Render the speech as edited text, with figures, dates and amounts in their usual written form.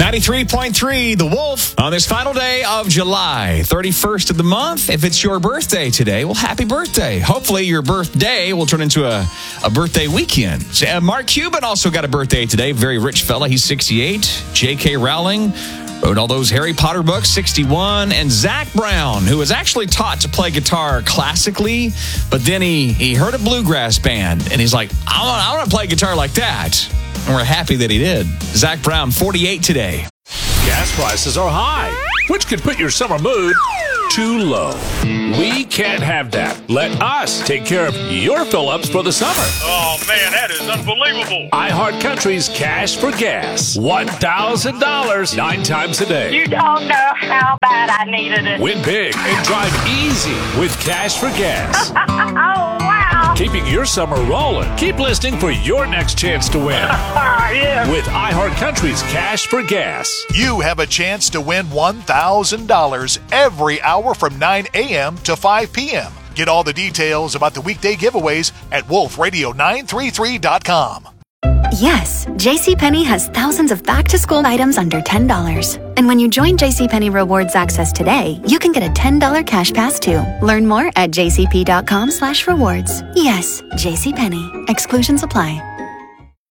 93.3 The Wolf on this final day of July, 31st of the month. If it's your birthday today, well, happy birthday. Hopefully your birthday will turn into a birthday weekend. Mark Cuban also got a birthday today. Very rich fella. He's 68. J.K. Rowling wrote all those Harry Potter books, 61. And Zach Brown, who was actually taught to play guitar classically, but then he heard a bluegrass band, and he's like, I want to play guitar like that. And we're happy that he did. Zach Brown, 48 today. Gas prices are high, which could put your summer mood too low. We can't have that. Let us take care of your fill-ups for the summer. Oh, man, that is unbelievable. iHeartCountry's Cash for Gas. $1,000 9 times a day. You don't know how bad I needed it. Win big and drive easy with Cash for Gas. Oh, wow. Keeping your summer rolling. Keep listening for your next chance to win. Yeah. With iHeartCountry's Cash for Gas. You have a chance to win $1,000 every hour from 9 a.m. to 5 p.m. Get all the details about the weekday giveaways at wolfradio933.com. Yes, JCPenney has thousands of back-to-school items under $10. And when you join JCPenney Rewards Access today, you can get a $10 cash pass too. Learn more at jcp.com/rewards. Yes, JCPenney. Exclusions apply.